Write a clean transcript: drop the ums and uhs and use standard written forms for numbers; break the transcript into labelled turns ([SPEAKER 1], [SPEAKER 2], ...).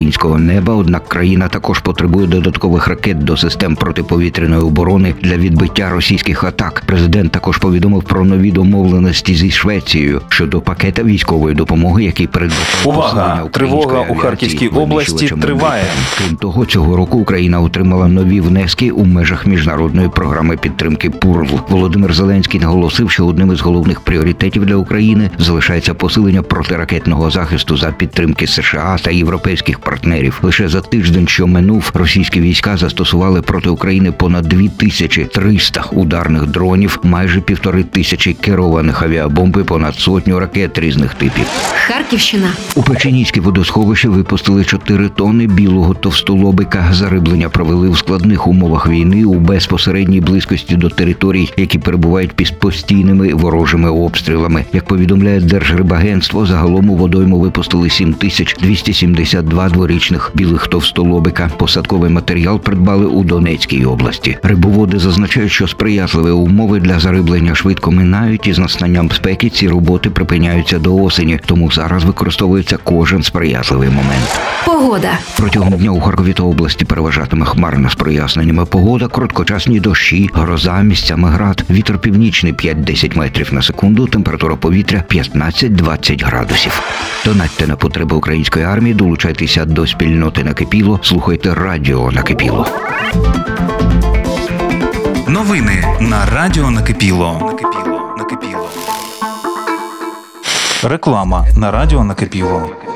[SPEAKER 1] українського неба, однак країна також потребує додаткових ракет до систем протиповітряної оборони для відбиття російських атак. Президент також повідомив про нові домовленості зі Швецією щодо пакета військової допомоги, який передбачає
[SPEAKER 2] Увага! Тривога у Харківській області триває.
[SPEAKER 1] Крім того, цього року Україна отримала нові внески у межах міжнародної програми підтримки ПУРЛ. Володимир Зеленський наголосив, що одним із головних пріоритетів для України залишається посилення протиракетного захисту за підтримки США та європейських партнерів. Лише за тиждень, що минув, російські війська застосували проти України понад 2300 ударних дронів, майже 1500 керованих авіабомб і понад сотню ракет різних типів.
[SPEAKER 3] Харківщина.
[SPEAKER 1] У Печеніське водосховище випустили 4 тонни білого товстолобика. Зариблення провели у складних умовах війни у безпосередній близькості до територій, які перебувають під постійними ворожими обстрілами. Як повідомляє Держрибагентство, загалом у водойму випустили 7272 дворічних білих товстолобика. Посадковий матеріал придбали у Донецькій області. Рибоводи зазначають, що сприятливі умови для зариблення швидко минають, і з настанням спеки ці роботи припиняються до осені, тому зараз використовується кожен сприятливий момент.
[SPEAKER 3] Погода.
[SPEAKER 1] Протягом дня у Харкові та області переважатиме хмарна з проясненнями погода, короткочасні дощі, гроза, місцями град, вітер північний 5-10 метрів на секунду, температура повітря 15-20 градусів. Донатьте на потреби української армії, долучайтеся до спільноти «Накипіло», слухайте радіо «Накипіло».
[SPEAKER 2] Новини на радіо Накипіло. Реклама на радіо Накипіло.